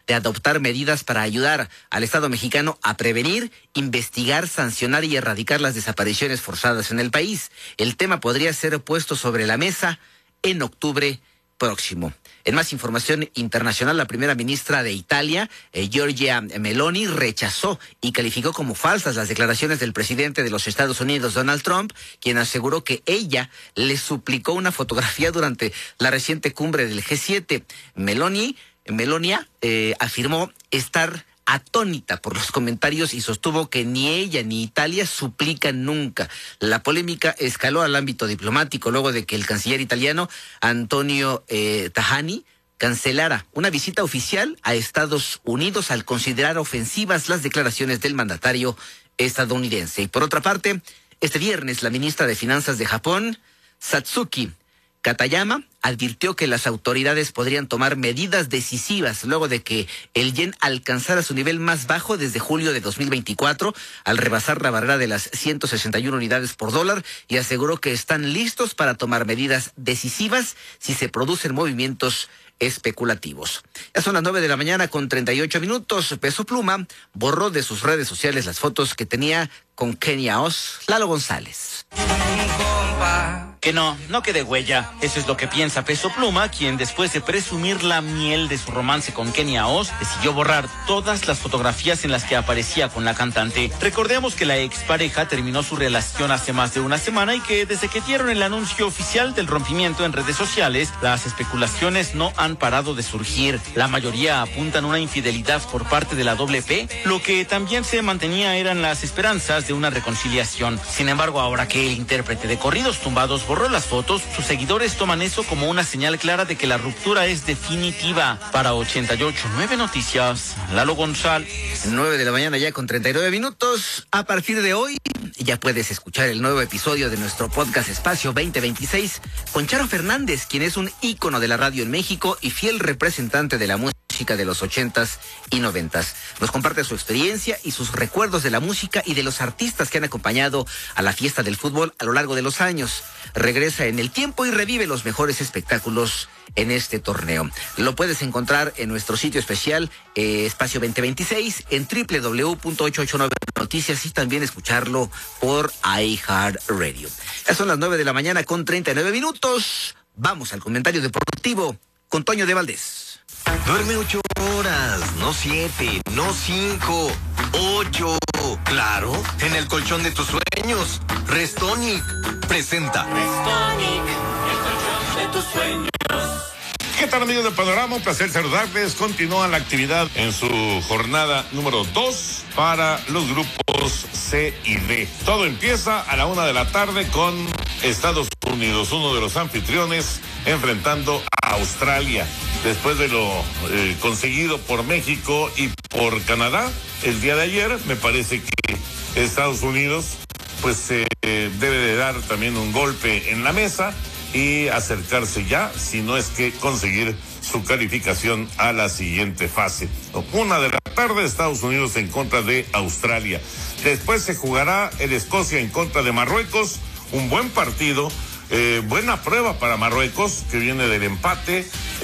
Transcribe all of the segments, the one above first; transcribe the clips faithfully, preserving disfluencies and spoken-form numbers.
de adoptar medidas para ayudar al Estado mexicano a prevenir, investigar, sancionar y erradicar las desapariciones forzadas en el país. El tema podría ser puesto sobre la mesa en octubre próximo. En más información internacional, la primera ministra de Italia, eh, Giorgia Meloni, rechazó y calificó como falsas las declaraciones del presidente de los Estados Unidos, Donald Trump, quien aseguró que ella le suplicó una fotografía durante la reciente cumbre del G siete. Meloni, Melonia eh, afirmó estar atónita por los comentarios y sostuvo que ni ella ni Italia suplican nunca. La polémica escaló al ámbito diplomático luego de que el canciller italiano Antonio eh, Tajani cancelara una visita oficial a Estados Unidos al considerar ofensivas las declaraciones del mandatario estadounidense. Y por otra parte, este viernes la ministra de Finanzas de Japón, Satsuki Katayama, advirtió que las autoridades podrían tomar medidas decisivas luego de que el yen alcanzara su nivel más bajo desde julio de dos mil veinticuatro, al rebasar la barrera de las ciento sesenta y una unidades por dólar, y aseguró que están listos para tomar medidas decisivas si se producen movimientos especulativos. Ya son las nueve de la mañana con treinta y ocho minutos. Peso Pluma borró de sus redes sociales las fotos que tenía con Kenia Oz, Lalo González. Que no, no quede huella. Eso es lo que piensa Peso Pluma, quien después de presumir la miel de su romance con Kenia Oz, decidió borrar todas las fotografías en las que aparecía con la cantante. Recordemos que la expareja terminó su relación hace más de una semana y que desde que dieron el anuncio oficial del rompimiento en redes sociales, las especulaciones no han parado de surgir. La mayoría apuntan una infidelidad por parte de la doble P, lo que también se mantenía eran las esperanzas de una reconciliación. Sin embargo, ahora que el intérprete de corridos tumbados borró las fotos, sus seguidores toman eso como una señal clara de que la ruptura es definitiva. Para ochenta y ocho punto nueve Noticias, Lalo González. nueve de la mañana ya con treinta y nueve minutos. A partir de hoy ya puedes escuchar el nuevo episodio de nuestro podcast Espacio veinte veintiséis con Charo Fernández, quien es un ícono de la radio en México y fiel representante de la música de los ochentas y noventas. Nos comparte su experiencia y sus recuerdos de la música y de los artistas que han acompañado a la fiesta del fútbol a lo largo de los años. Regresa en el tiempo y revive los mejores espectáculos en este torneo. Lo puedes encontrar en nuestro sitio especial eh, Espacio veinte veintiséis en doble u doble u doble u punto ochocientos ochenta y nueve Noticias y también escucharlo por iHeartRadio. Ya son las nueve de la mañana con treinta y nueve minutos. Vamos al comentario deportivo con Toño de Valdés. Duerme ocho horas, no siete, no cinco, ocho. Claro, en el colchón de tus sueños. Restonic presenta. Restonic, el colchón de tus sueños. ¿Qué tal, amigos de Panorama? Un placer saludarles. Continúa la actividad en su jornada número dos para los grupos C y D. Todo empieza a la una de la tarde con Estados Unidos, uno de los anfitriones, enfrentando a Australia. Después de lo eh, conseguido por México y por Canadá el día de ayer, me parece que Estados Unidos pues eh, debe de dar también un golpe en la mesa y acercarse ya, si no es que conseguir su calificación a la siguiente fase. Una de la tarde, Estados Unidos en contra de Australia. Después se jugará el Escocia en contra de Marruecos, un buen partido, eh, buena prueba para Marruecos, que viene del empate,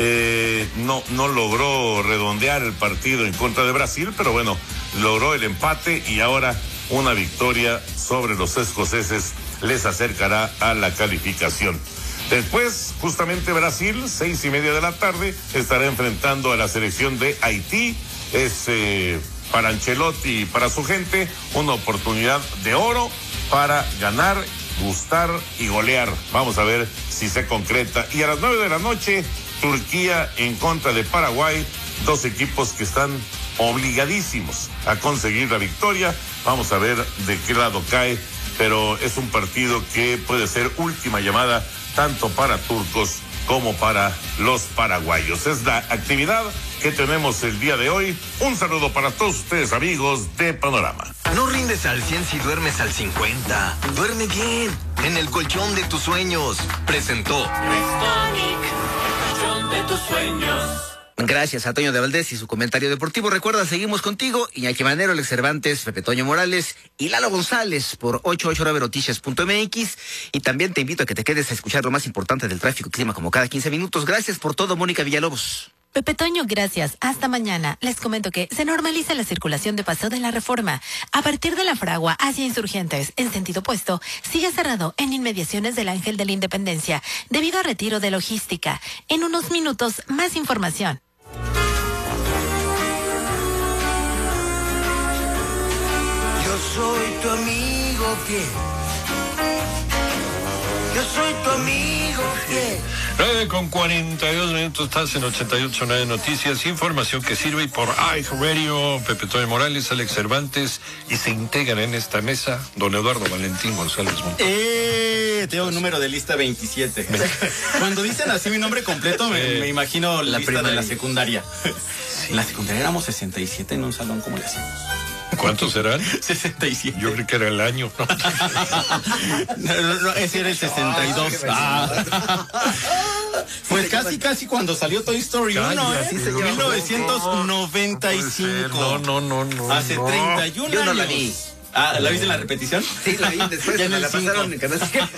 eh, no, no logró redondear el partido en contra de Brasil, pero bueno, logró el empate y ahora una victoria sobre los escoceses les acercará a la calificación. Después, justamente Brasil, seis y media de la tarde, estará enfrentando a la selección de Haití. Es eh, para Ancelotti y para su gente una oportunidad de oro para ganar, gustar y golear. Vamos a ver si se concreta. Y a las nueve de la noche, Turquía en contra de Paraguay, dos equipos que están obligadísimos a conseguir la victoria. Vamos a ver de qué lado cae, pero es un partido que puede ser última llamada tanto para turcos como para los paraguayos. Es la actividad que tenemos el día de hoy. Un saludo para todos ustedes, amigos de Panorama. No rindes al cien si duermes al cincuenta. Duerme bien, en el colchón de tus sueños. Presentó Restonic, el colchón de tus sueños. Gracias a Toño de Valdés y su comentario deportivo. Recuerda, seguimos contigo, Iñaki Manero, Alex Cervantes, Pepe Toño Morales y Lalo González por ochocientos ochenta y nueve noticias punto m x. Y también te invito a que te quedes a escuchar lo más importante del tráfico y clima como cada quince minutos. Gracias por todo, Mónica Villalobos. Pepe Toño, gracias. Hasta mañana. Les comento que se normaliza la circulación de Paseo de la Reforma. A partir de la Fragua hacia Insurgentes, en sentido opuesto, sigue cerrado en inmediaciones del Ángel de la Independencia, debido a retiro de logística. En unos minutos, más información. Yo soy tu amigo fiel. Yo soy tu amigo fiel. nueve con cuarenta y dos minutos, estás en ochenta y ocho punto nueve Noticias, información que sirve y por iHeartRadio, Pepe Toño Morales, Alex Cervantes, y se integran en esta mesa don Eduardo Valentín González Montes. Eh, tengo un número de lista veintisiete. Cuando dicen así mi nombre completo, me, Eh, me imagino la lista primaria. de la secundaria. En la secundaria éramos sesenta y siete en un salón, ¿cómo le hacemos? ¿Cuántos serán? sesenta y siete. Yo creí que era el año. No, no, no, ese era el sesenta y dos. Ah. Pues casi, casi cuando salió Toy Story uno, ¿eh? Cállate, mil novecientos noventa y cinco. No, no, no, no. Hace no. treinta y un Yo años. no la vi. Ah, ¿la viste en la repetición? Sí, la vi después, Ya en me el la cinco. pasaron en Canal siete.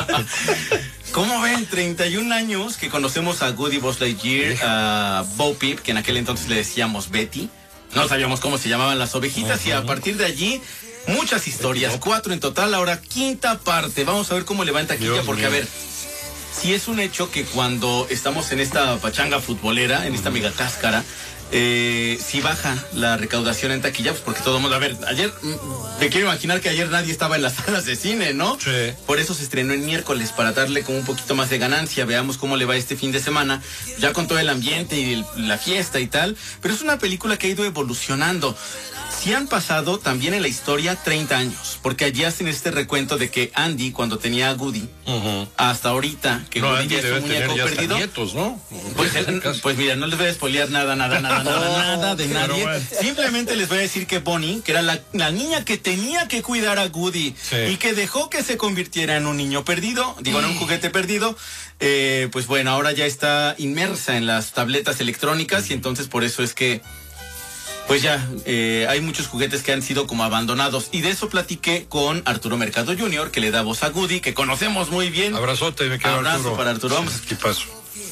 ¿Cómo ven? treinta y un años que conocemos a Woody Buzz Lightyear, a Bo Peep, que en aquel entonces le decíamos Betty. No sabíamos cómo se llamaban las ovejitas, y a partir de allí, muchas historias, cuatro en total, ahora quinta parte. Vamos a ver cómo le va en taquilla, Dios porque mío. a ver, si es un hecho que cuando estamos en esta pachanga futbolera, en esta mega cáscara, eh, si baja la recaudación en taquilla, pues porque todo el mundo, a ver, ayer, mm, me quiero imaginar que ayer nadie estaba en las salas de cine, ¿no? Sí. Por eso se estrenó en miércoles, para darle como un poquito más de ganancia. Veamos cómo le va este fin de semana, ya con todo el ambiente y el- la fiesta y tal. Pero es una película que ha ido evolucionando. Sí han pasado también en la historia treinta años, porque allí hacen este recuento de que Andy, cuando tenía a Woody, Ujú. hasta ahorita, que No, Woody Andy ya es debe un tener muñeco ya hasta perdido. nietos, ¿no? Pues, eh, Casi. pues mira, no les voy a spoilear nada, nada, nada, nada, nada de Pero nadie. bueno. Simplemente les voy a decir que Bonnie, que era la, la niña que tenía que cuidar a Woody, Sí. y que dejó que se convirtiera en un niño perdido, digo, en un juguete perdido, eh, pues bueno, ahora ya está inmersa en las tabletas electrónicas, y entonces por eso es que pues ya, eh, hay muchos juguetes que han sido como abandonados. Y de eso platiqué con Arturo Mercado junior, que le da voz a Woody, que conocemos muy bien. Abrazote, me quedo Abrazo Arturo. para Arturo, vamos. ¿Qué pasó?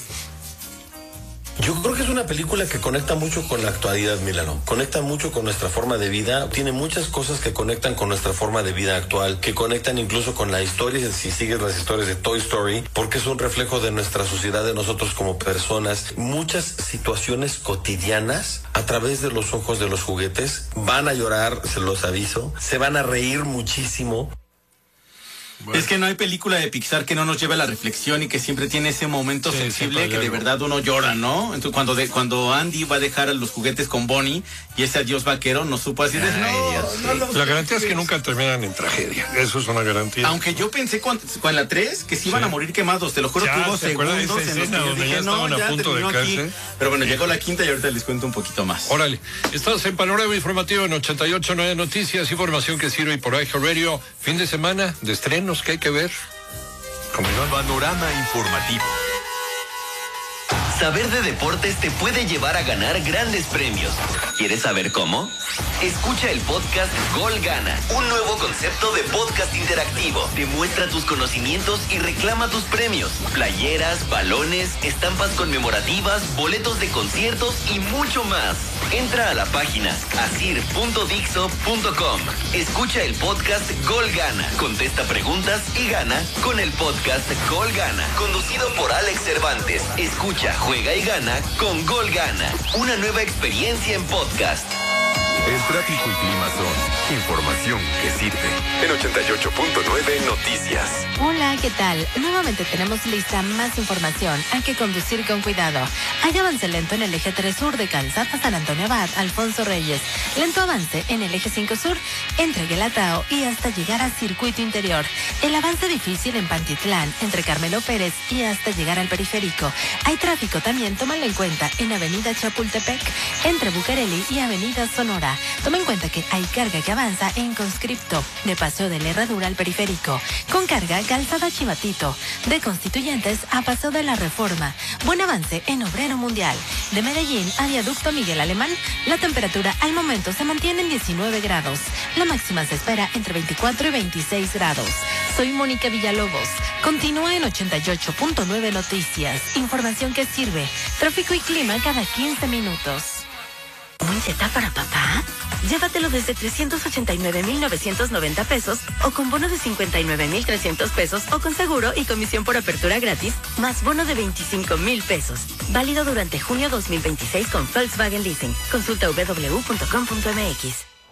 Yo creo que es una película que conecta mucho con la actualidad, Milano. Conecta mucho con nuestra forma de vida. Tiene muchas cosas que conectan con nuestra forma de vida actual, que conectan incluso con la historia, si sigues las historias de Toy Story, porque es un reflejo de nuestra sociedad, de nosotros como personas. Muchas situaciones cotidianas a través de los ojos de los juguetes. Van a llorar, se los aviso. Se van a reír muchísimo. Es que no hay película de Pixar que no nos lleve a la reflexión y que siempre tiene ese momento Sí, sensible siempre hay que de algo. verdad uno llora, ¿no? Entonces cuando de, cuando Andy va a dejar a los juguetes con Bonnie y ese adiós vaquero, no supo así de, no, Dios, no los La garantía es que nunca terminan en tragedia. Eso es una garantía. Aunque yo pensé con, con la tres que se iban Sí. a morir quemados, te lo juro Ya, que hubo ¿se acuerdan de segundos esa en los que escena yo donde dije, ya no, estaban a ya punto de terminó aquí. caerse? Pero bueno, llegó la quinta y ahorita les cuento un poquito más. Órale, estás en Panorama Informativo en ochenta y ocho punto nueve Noticias, información que sirve y por iHeartRadio. Fin de semana de estrenos que hay que ver. Como no. Panorama informativo. Saber de deportes te puede llevar a ganar grandes premios. ¿Quieres saber cómo? Escucha el podcast Gol Gana, un nuevo concepto de podcast interactivo. Demuestra tus conocimientos y reclama tus premios. Playeras, balones, estampas conmemorativas, boletos de conciertos y mucho más. Entra a la página asir punto dixo punto com. Escucha el podcast Gol Gana. Contesta preguntas y gana con el podcast Gol Gana. Conducido por Alex Cervantes. Escucha, juega y gana con Gol Gana. Una nueva experiencia en podcast. El tráfico y clima son información que sirve. En ochenta y ocho punto nueve Noticias. Hola, ¿qué tal? Nuevamente tenemos lista más información. Hay que conducir con cuidado. Hay avance lento en el eje tres sur de Calzada San Antonio Abad, Alfonso Reyes. Lento avance en el eje cinco sur, entre Guelatao y hasta llegar a Circuito Interior. El avance difícil en Pantitlán, entre Carmelo Pérez y hasta llegar al Periférico. Hay tráfico también, tómalo en cuenta, en Avenida Chapultepec, entre Bucareli y Avenida Sonora. Toma en cuenta que hay carga que avanza en Conscripto, de Paseo de la Herradura al Periférico. Con carga, Calzada Chivatito, de Constituyentes a Paseo de la Reforma. Buen avance en Obrero Mundial. De Medellín a Viaducto Miguel Alemán, la temperatura al momento se mantiene en diecinueve grados. La máxima se espera entre veinticuatro y veintiséis grados. Soy Mónica Villalobos. Continúa en ochenta y ocho punto nueve Noticias. Información que sirve. Tráfico y clima cada quince minutos. ¿Un Jetta para papá? Llévatelo desde trescientos ochenta y nueve mil novecientos noventa pesos o con bono de cincuenta y nueve mil trescientos pesos o con seguro y comisión por apertura gratis más bono de veinticinco mil pesos. Válido durante junio dos mil veintiséis con Volkswagen Leasing. Consulta doble u doble u doble u punto com punto m x.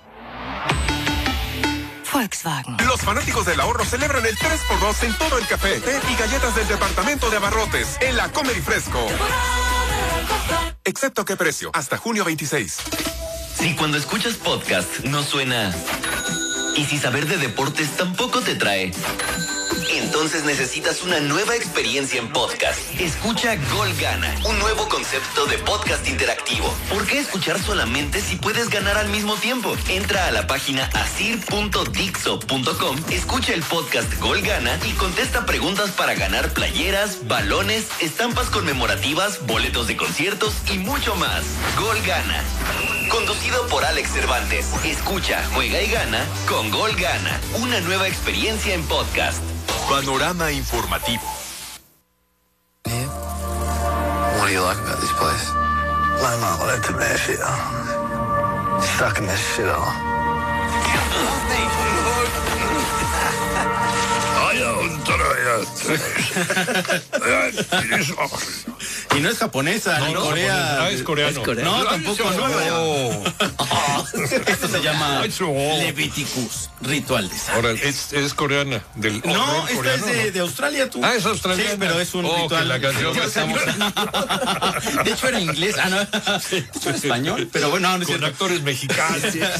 Volkswagen. Los fanáticos del ahorro celebran el tres por dos en todo el café, té y galletas del departamento de abarrotes en la Comer y Fresco. Excepto qué precio, hasta junio veintiséis. Si cuando escuchas podcast no suena y si saber de deportes tampoco te trae, entonces necesitas una nueva experiencia en podcast. Escucha Gol Gana, un nuevo concepto de podcast interactivo. ¿Por qué escuchar solamente si puedes ganar al mismo tiempo? Entra a la página asir punto dixo punto com, escucha el podcast Gol Gana y contesta preguntas para ganar playeras, balones, estampas conmemorativas, boletos de conciertos y mucho más. Gol Gana, conducido por Alex Cervantes. Escucha, juega y gana con Gol Gana, una nueva experiencia en podcast. Panorama informativo. What do you like about this place? My mom lived in that shit. Stuck in this shit all. Y no es japonesa, no, ni no, Corea. No, es coreano. Es coreano. No, tampoco, no. Esto se llama Leviticus, ritual de sangre. Ahora, es, es coreana. Del no, esta coreano, es de, ¿no? de Australia, tú. Ah, es australiana. Sí, pero es un oh, ritual. La canción que estamos... De hecho, era inglés. Ah, no. De hecho, era español. Pero bueno, no, no es con cierto. actores mexicanos.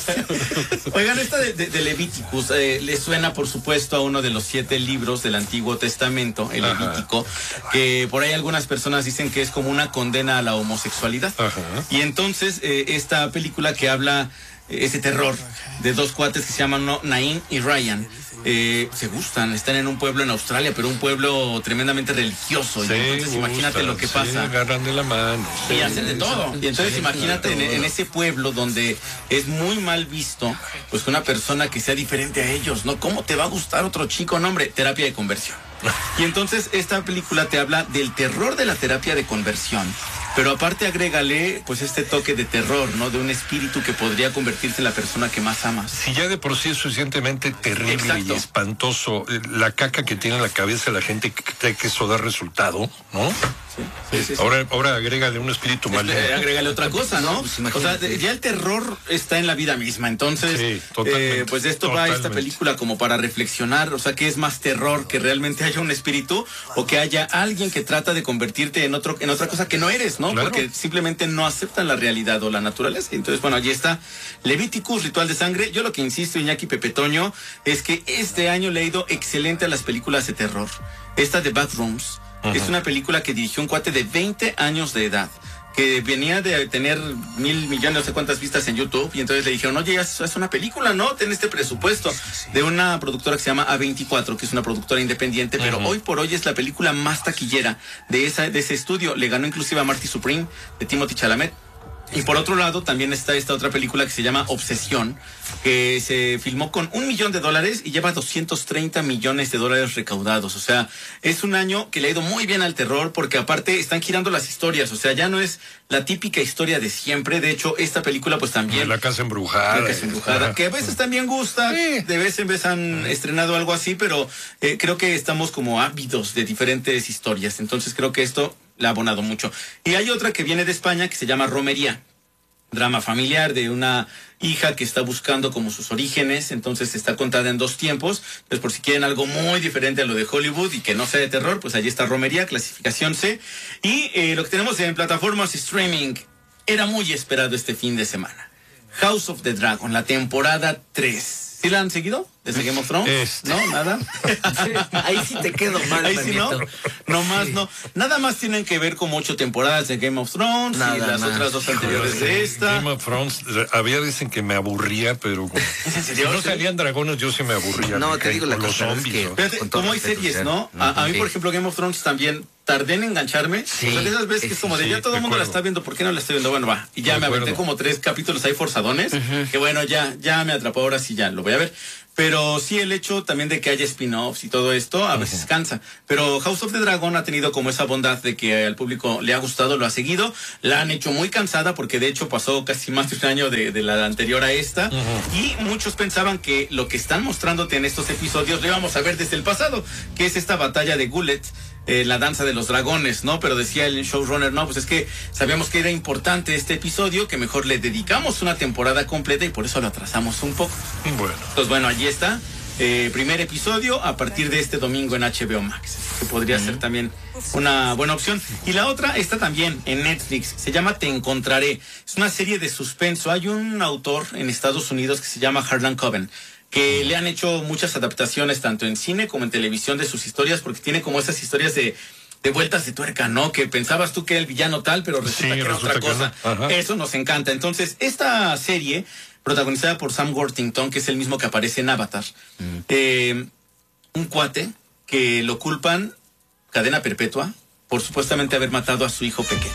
Oigan, esta de, de, de Levíticus eh, le suena, por supuesto, a uno de los siete libros del Antiguo Testamento, el Levítico, Ajá. que por ahí algunas personas dicen que es como una condena a la homosexualidad. Ajá. Y entonces, eh, esta película que habla eh, ese terror de dos cuates que se llaman ¿no? Naim y Ryan, eh, se gustan, están en un pueblo en Australia, pero un pueblo tremendamente religioso. Y entonces gusta, imagínate lo que pasa. Se agarran de la mano. Y hacen de todo. Y entonces sí, imagínate en, en ese pueblo donde es muy mal visto, pues una persona que sea diferente a ellos, ¿no? ¿Cómo te va a gustar otro chico? No, hombre, terapia de conversión. Y entonces esta película te habla del terror de la terapia de conversión, pero aparte agrégale pues este toque de terror, ¿no? De un espíritu que podría convertirse en la persona que más amas. Si ya de por sí es suficientemente terrible Exacto. y espantoso la caca que tiene en la cabeza la gente que cree que eso da resultado, ¿no? Sí, sí, sí, ahora, sí. ahora agrégale un espíritu maligno. Este, agrégale otra cosa, ¿no? Pues o sea, ya el terror está en la vida misma. Entonces, sí, totalmente, eh, pues de esto totalmente. va esta película como para reflexionar. O sea, ¿qué es más terror? ¿Que realmente haya un espíritu o que haya alguien que trata de convertirte en otro en otra cosa que no eres, ¿no? Claro. Porque simplemente no aceptan la realidad o la naturaleza. Entonces, bueno, allí está Levíticus, Ritual de Sangre. Yo lo que insisto, Iñaki Pepe Toño, es que este año le ha ido excelente a las películas de terror. Esta de Backrooms es una película que dirigió un cuate de veinte años de edad, que venía de tener mil millones, no sé cuántas vistas en YouTube, y entonces le dijeron, oye, es, es una película, ¿no? Ten este presupuesto, de una productora que se llama A veinticuatro, que es una productora independiente, pero uh-huh. hoy por hoy es la película más taquillera de, esa, de ese estudio. Le ganó inclusive a Marty Supreme, de Timothée Chalamet. Y por otro lado también está esta otra película que se llama Obsesión, que se filmó con un millón de dólares y lleva doscientos treinta millones de dólares recaudados. O sea, es un año que le ha ido muy bien al terror porque aparte están girando las historias. O sea, ya no es la típica historia de siempre. De hecho, esta película pues también... La Casa Embrujada. La Casa Embrujada, que a veces también gusta. Sí. De vez en vez han sí. estrenado algo así, pero eh, creo que estamos como ávidos de diferentes historias. Entonces creo que esto... la ha abonado mucho. Y hay otra que viene de España que se llama Romería. Drama familiar de una hija que está buscando como sus orígenes, entonces está contada en dos tiempos. Pues por si quieren algo muy diferente a lo de Hollywood y que no sea de terror, pues allí está Romería, clasificación C. Y eh, lo que tenemos en plataformas streaming era muy esperado este fin de semana. House of the Dragon, la temporada tres. ¿Sí la han seguido? ¿Desde Game of Thrones? Este. ¿No? ¿Nada? Ahí sí te quedo mal, Ahí sí, ¿no? No más, sí. no. Nada más tienen que ver con ocho temporadas de Game of Thrones nada, y las más. otras dos anteriores de esta. Game of Thrones, había dicen que me aburría, pero ¿Es en serio? si no salían dragones yo sí me aburría. No, te digo la los cosa zombies. es que... Fíjate, como hay series, ¿no? A, a mí, por ejemplo, Game of Thrones también tardé en engancharme. Sí, o sea, de esas veces que es como de sí, ya todo el mundo la está viendo, ¿por qué no la estoy viendo? Bueno, va. Y ya de me acuerdo. aventé como tres capítulos ahí forzadones, uh-huh. que bueno, ya, ya me atrapó, ahora sí ya lo voy a ver. Pero sí el hecho también de que haya spin-offs y todo esto a veces uh-huh. cansa. Pero House of the Dragon ha tenido como esa bondad de que al público le ha gustado, lo ha seguido. La han hecho muy cansada porque de hecho pasó casi más de un año de, de la anterior a esta. Uh-huh. Y muchos pensaban que lo que están mostrándote en estos episodios lo íbamos a ver desde el pasado, que es esta batalla de Gullet. Eh, la danza de los dragones, ¿no? Pero decía el showrunner, no, pues es que sabíamos que era importante este episodio, que mejor le dedicamos una temporada completa y por eso lo atrasamos un poco. Bueno. Entonces, bueno, allí está. Eh, primer episodio a partir de este domingo en H B O Max, que podría uh-huh. ser también una buena opción. Y la otra está también en Netflix, se llama Te Encontraré. Es una serie de suspenso. Hay un autor en Estados Unidos que se llama Harlan Coben, que le han hecho muchas adaptaciones tanto en cine como en televisión de sus historias, porque tiene como esas historias de, de vueltas de tuerca, ¿no? Que pensabas tú que era el villano tal, pero resulta sí, que era resulta otra cosa. No. Eso nos encanta. Entonces, esta serie, protagonizada por Sam Worthington, que es el mismo que aparece en Avatar, mm. eh, un cuate que lo culpan cadena perpetua por supuestamente haber matado a su hijo pequeño.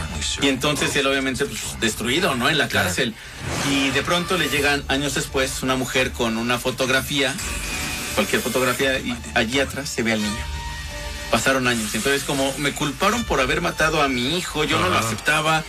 Y entonces él obviamente pues, destruido, ¿no? En la cárcel. Y de pronto le llegan años después una mujer con una fotografía, cualquier fotografía, y allí atrás se ve al niño. Pasaron años. Entonces como me culparon por haber matado a mi hijo, yo Ajá. no lo aceptaba,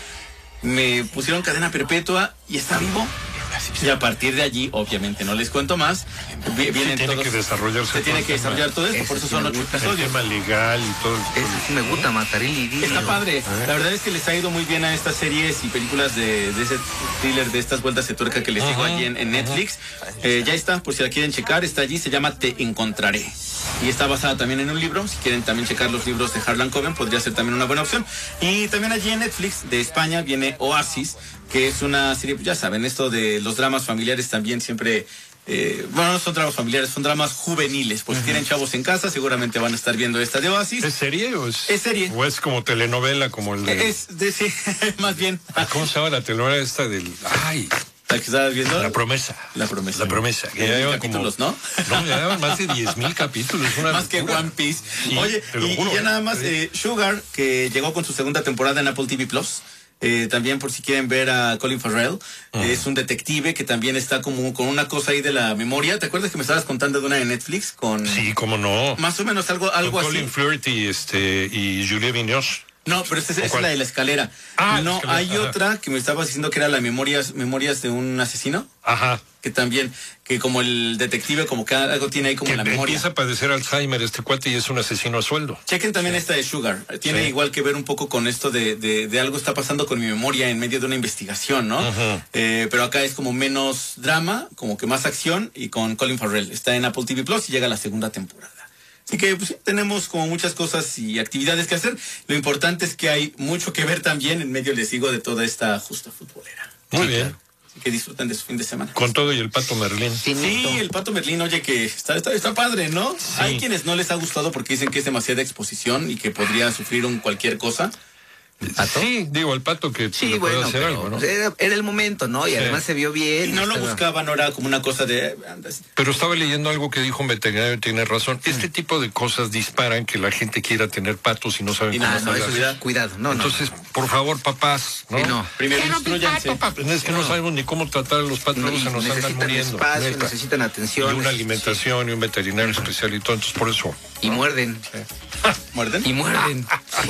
me pusieron cadena perpetua y está vivo. Y a partir de allí, obviamente, no les cuento más. Vienen sí, tiene todos, que desarrollarse. Se tiene que desarrollar todo esto, por eso son ocho episodios. El tema legal y todo. Eso sí me gusta, matar el lidio. Está padre. ¿Eh? La verdad es que les ha ido muy bien a estas series y películas de, de ese thriller, de estas vueltas de tuerca que les digo allí en, en Netflix. Eh, ya está, por si la quieren checar, está allí, se llama Te Encontraré. Y está basada también en un libro. Si quieren también checar los libros de Harlan Coben, podría ser también una buena opción. Y también allí en Netflix de España viene Oasis, que es una serie, ya saben, esto de los dramas familiares también siempre, eh, bueno, no son dramas familiares, son dramas juveniles. Pues uh-huh. si tienen chavos en casa, seguramente van a estar viendo esta de Oasis. ¿Es serie o es? Es serie. ¿O es como telenovela, como el de...? Es de, sí, más bien. ¿Cómo se llama la telenovela esta del...? ¡Ay! ¿La que estabas viendo? La promesa. La promesa. La promesa. Que ya llevan capítulos, como, ¿no? No, ya llevan más de diez mil capítulos. Una más locura. que One Piece. Sí, Oye, y, juro, y ya nada más, eh, Sugar, que llegó con su segunda temporada en Apple T V Plus. Eh, también por si quieren ver a Colin Farrell, uh-huh. es un detective que también está como con una cosa ahí de la memoria. ¿Te acuerdas que me estabas contando de una de Netflix? Con sí, cómo no. Más o menos algo, algo con así. Colin Firth y, este, y Julia Vigneault. No, pero esta es, es la de la escalera. Ah, no, escalera, hay ajá. otra que me estabas diciendo que era la memorias, memorias de un asesino. Ajá. Que también, que como el detective, como que algo tiene ahí como que en la memoria. Empieza a padecer Alzheimer este cuate y es un asesino a sueldo. Chequen también sí. esta de Sugar. Tiene sí. igual que ver un poco con esto de, de, de algo está pasando con mi memoria en medio de una investigación, ¿no? Uh-huh. Eh, pero acá es como menos drama, como que más acción y con Colin Farrell. Está en Apple T V Plus y llega la segunda temporada. Así que pues, tenemos como muchas cosas y actividades que hacer. Lo importante es que hay mucho que ver también en medio, les digo, de toda esta justa futbolera. Muy sí, bien. Claro. Así que disfruten de su fin de semana. Con todo y el Pato Merlín. Sí, sí el Pato Merlín, oye, que está, está, está padre, ¿no? Sí. Hay quienes no les ha gustado porque dicen que es demasiada exposición y que podría sufrir un cualquier cosa. ¿Pato? Sí, digo, el Pato que sí, bueno, puede hacer pero, algo, ¿no? Era, era el momento, ¿no? Y sí. además se vio bien. Y no lo estaba... buscaban, no era como una cosa de... Pero estaba leyendo algo que dijo un veterinario, tiene razón. Este mm. tipo de cosas disparan que la gente quiera tener patos y no saben y cómo no, no, cuidado, cuidado, no, Entonces, no. por favor, papás, ¿no? Sí, no. Primero instruyanse. Es que no. no sabemos ni cómo tratar a los patos, no, se nos andan muriendo. Espacio, neta. Necesitan atención. Y una alimentación sí. y un veterinario especial y todo, entonces por eso. Y muerden. Sí. ¿Muerden? Y muerden.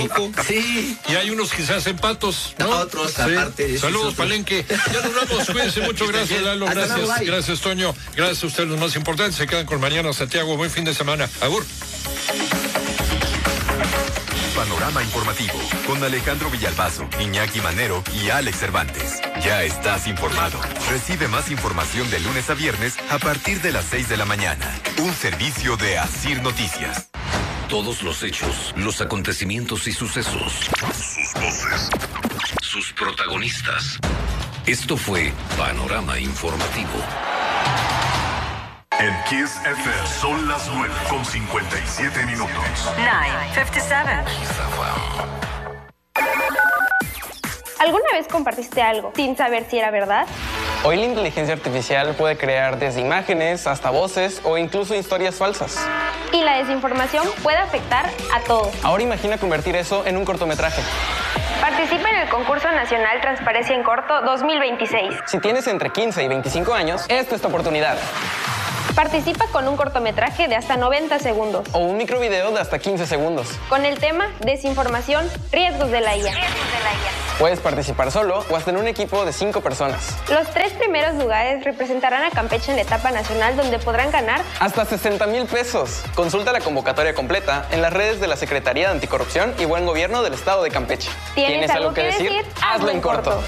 Sí. Y hay unos que se hacen patos, ¿no? No, otros, sí. aparte. Saludos, Palenque. Ya nos vamos, cuídense mucho. Gracias, Lalo. Gracias, Hasta gracias, Toño. Gracias a ustedes, los más importantes. Se quedan con mañana, Santiago. Buen fin de semana. Agur. Panorama informativo con Alejandro Villalbazo, Iñaki Manero y Alex Cervantes. Ya estás informado. Recibe más información de lunes a viernes a partir de las seis de la mañana. Un servicio de Asir Noticias. Todos los hechos, los acontecimientos y sucesos. Sus voces. Sus protagonistas. Esto fue Panorama Informativo. En Kiss F M son las nueve con cincuenta y siete minutos. nueve cincuenta y siete. ¿Alguna vez compartiste algo sin saber si era verdad? Hoy la inteligencia artificial puede crear desde imágenes hasta voces o incluso historias falsas. Y la desinformación puede afectar a todos. Ahora imagina convertir eso en un cortometraje. Participa en el concurso nacional Transparencia en Corto dos mil veintiséis. Si tienes entre quince y veinticinco años, esta es tu oportunidad. Participa con un cortometraje de hasta noventa segundos. O un microvideo de hasta quince segundos. Con el tema Desinformación, riesgos de la I A. Puedes participar solo o hasta en un equipo de cinco personas. Los tres primeros lugares representarán a Campeche en la etapa nacional, donde podrán ganar hasta sesenta mil pesos. Consulta la convocatoria completa en las redes de la Secretaría de Anticorrupción y Buen Gobierno del Estado de Campeche. ¿Tienes, ¿Tienes algo, algo que decir? decir? Hazlo en corto. corto.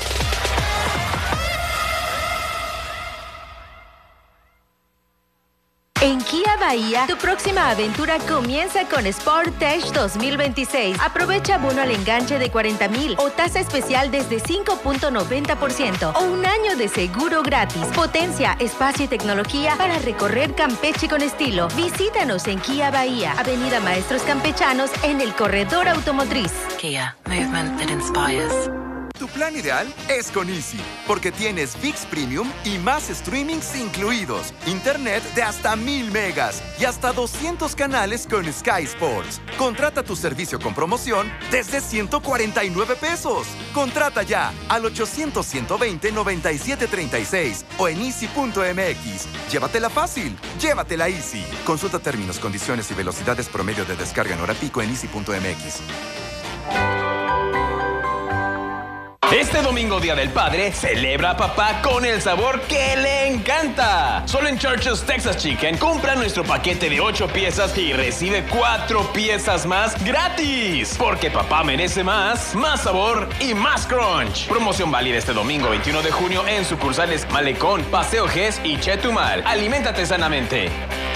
En Kia Bahía, tu próxima aventura comienza con Sportage dos mil veintiséis. Aprovecha bono al enganche de cuarenta mil o tasa especial desde cinco punto noventa por ciento o un año de seguro gratis. Potencia, espacio y tecnología para recorrer Campeche con estilo. Visítanos en Kia Bahía, Avenida Maestros Campechanos, en el Corredor Automotriz. Kia, movement that inspires. Tu plan ideal es con Easy, porque tienes ViX Premium y más streamings incluidos, internet de hasta mil megas y hasta doscientos canales con Sky Sports. Contrata tu servicio con promoción desde ciento cuarenta y nueve pesos. Contrata ya al ochocientos, ciento veinte, noventa y siete treinta y seis o en easy punto m x. Llévatela fácil, llévatela Easy. Consulta términos, condiciones y velocidades promedio de descarga en hora pico en easy punto m x. Este domingo, Día del Padre, celebra a papá con el sabor que le encanta. Solo en Church's Texas Chicken, compra nuestro paquete de ocho piezas y recibe cuatro piezas más gratis. Porque papá merece más, más sabor y más crunch. Promoción válida este domingo veintiuno de junio en sucursales Malecón, Paseo Gess y Chetumal. Aliméntate sanamente.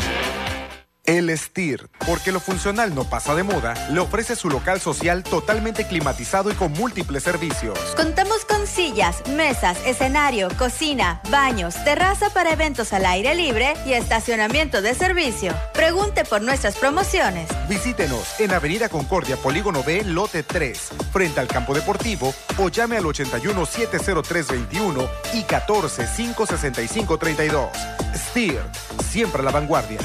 El Stirt, porque lo funcional no pasa de moda, le ofrece su local social totalmente climatizado y con múltiples servicios. Contamos con sillas, mesas, escenario, cocina, baños, terraza para eventos al aire libre y estacionamiento de servicio. Pregunte por nuestras promociones. Visítenos en Avenida Concordia, Polígono B, Lote tres, frente al campo deportivo, o llame al ochenta y uno, setecientos tres veintiuno y catorce, quinientos sesenta y cinco treinta y dos. Stirt, siempre a la vanguardia.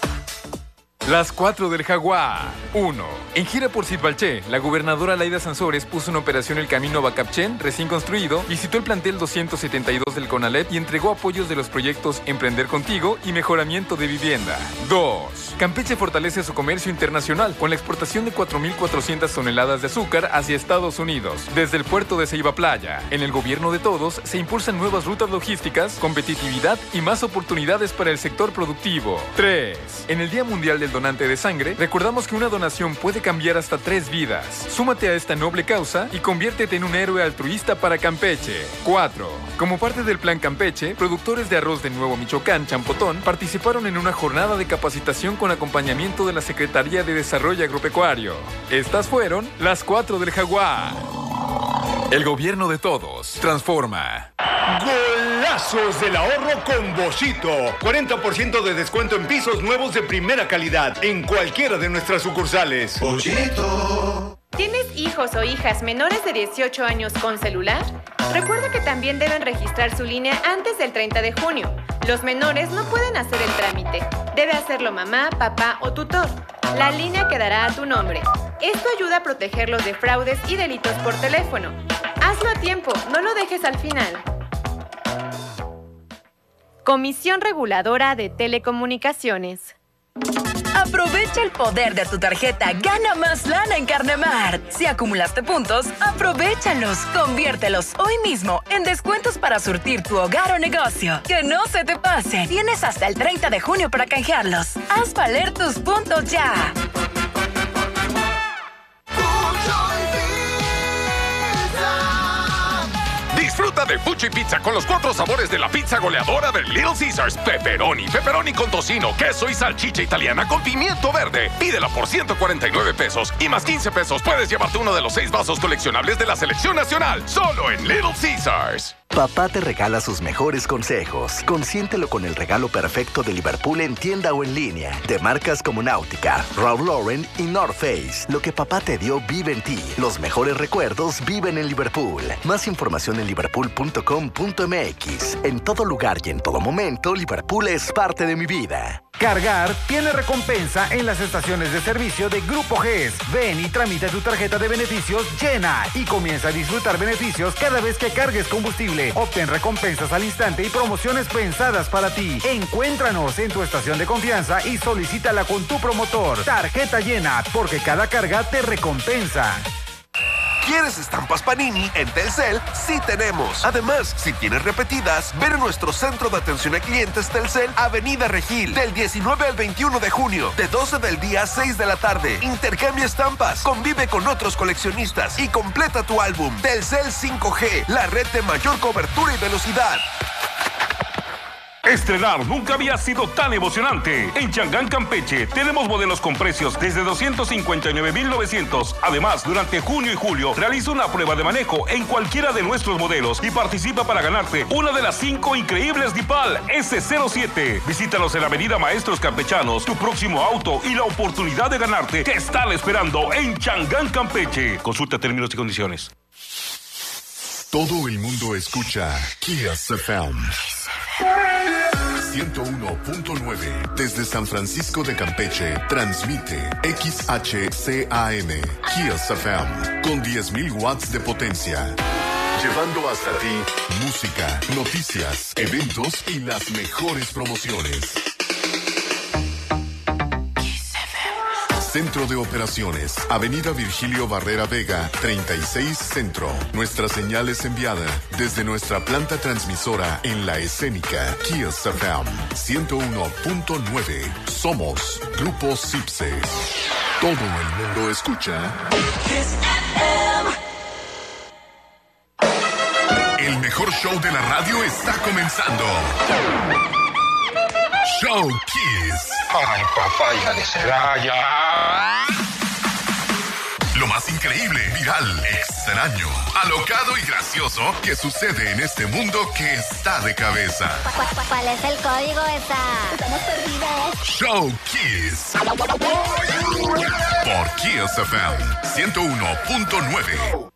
Las cuatro del Jaguar. uno. En gira por Sitbalché, la gobernadora Laida Sansores puso en operación el camino Bacapchen, recién construido, visitó el plantel doscientos setenta y dos del CONALEP y entregó apoyos de los proyectos Emprender Contigo y Mejoramiento de Vivienda. dos. Campeche fortalece su comercio internacional con la exportación de cuatro mil cuatrocientas toneladas de azúcar hacia Estados Unidos, desde el puerto de Ceiba Playa. En el gobierno de todos se impulsan nuevas rutas logísticas, competitividad y más oportunidades para el sector productivo. tres. En el Día Mundial del Donante de Sangre, recordamos que una donación puede cambiar hasta tres vidas. Súmate a esta noble causa y conviértete en un héroe altruista para Campeche. cuatro. Como parte del Plan Campeche, productores de arroz de Nuevo Michoacán, Champotón, participaron en una jornada de capacitación con acompañamiento de la Secretaría de Desarrollo Agropecuario. Estas fueron las cuatro del Jaguar. El gobierno de todos transforma. Golazos del ahorro con Boschito. cuarenta por ciento de descuento en pisos nuevos de primera calidad en cualquiera de nuestras sucursales. Boschito. ¿Tienes hijos o hijas menores de dieciocho años con celular? Recuerda que también deben registrar su línea antes del treinta de junio. Los menores no pueden hacer el trámite. Debe hacerlo mamá, papá o tutor. La línea quedará a tu nombre. Esto ayuda a protegerlos de fraudes y delitos por teléfono. Hazlo a tiempo, no lo dejes al final. Comisión Reguladora de Telecomunicaciones. Aprovecha el poder de tu tarjeta Gana Más Lana en Carnemart. Si acumulaste puntos, aprovéchalos. Conviértelos hoy mismo en descuentos para surtir tu hogar o negocio. ¡Que no se te pase! Tienes hasta el treinta de junio para canjearlos. Haz valer tus puntos ya. Disfruta de Fuchi Pizza con los cuatro sabores de la pizza goleadora de Little Caesars. Pepperoni, pepperoni con tocino, queso y salchicha italiana con pimiento verde. Pídela por ciento cuarenta y nueve pesos y más quince pesos puedes llevarte uno de los seis vasos coleccionables de la selección nacional. Solo en Little Caesars. Papá te regala sus mejores consejos. Consiéntelo con el regalo perfecto de Liverpool en tienda o en línea. De marcas como Nautica, Ralph Lauren y North Face. Lo que papá te dio vive en ti. Los mejores recuerdos viven en Liverpool. Más información en liverpool punto com punto m x. En todo lugar y en todo momento, Liverpool es parte de mi vida. Cargar tiene recompensa en las estaciones de servicio de Grupo G E S. Ven y tramita tu tarjeta de beneficios Llena y comienza a disfrutar beneficios cada vez que cargues combustible. Obtén recompensas al instante y promociones pensadas para ti. Encuéntranos en tu estación de confianza y solicítala con tu promotor. Tarjeta Llena, porque cada carga te recompensa. ¿Quieres estampas Panini? En Telcel sí tenemos. Además, si tienes repetidas, ven a nuestro centro de atención a clientes Telcel, Avenida Regil, del diecinueve al veintiuno de junio, de doce del día a seis de la tarde. Intercambia estampas, convive con otros coleccionistas y completa tu álbum. Telcel cinco G, la red de mayor cobertura y velocidad. Estrenar nunca había sido tan emocionante. En Changán, Campeche, tenemos modelos con precios desde doscientos cincuenta y nueve mil novecientos. Además, durante junio y julio, realiza una prueba de manejo en cualquiera de nuestros modelos y participa para ganarte una de las cinco increíbles DIPAL ese cero siete. Visítanos en Avenida Maestros Campechanos. Tu próximo auto y la oportunidad de ganarte te están esperando en Changán, Campeche. Consulta términos y condiciones. Todo el mundo escucha Kiss F M. ciento uno punto nueve desde San Francisco de Campeche transmite X H C A M Kiss F M con diez mil watts de potencia, llevando hasta ti música, noticias, eventos y las mejores promociones. Centro de Operaciones, Avenida Virgilio Barrera Vega, treinta y seis Centro. Nuestra señal es enviada desde nuestra planta transmisora en La Escénica, Kiss F M ciento uno punto nueve. Somos Grupo Cipse. Todo el mundo escucha Kiss F M. El mejor show de la radio está comenzando. Show Kiss. Ay, papá, hija de Celaya. Lo más increíble, viral, extraño, alocado y gracioso que sucede en este mundo que está de cabeza. ¿Cuál es el código esa? Estamos perdidos. Show Kiss. Por Kiss F M ciento uno punto nueve.